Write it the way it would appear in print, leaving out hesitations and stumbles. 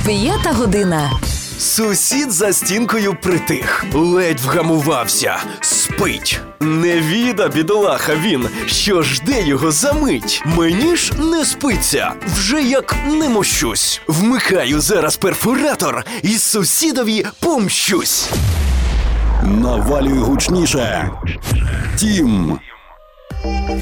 5 година. Сусід за стінкою притих, ледь вгамувався, спить. Не віда, бідолаха він, що жде його за мить. Мені ж не спиться, вже як не мощусь. Вмикаю зараз перфоратор і сусідові помщусь. Навалюй гучніше. Тім.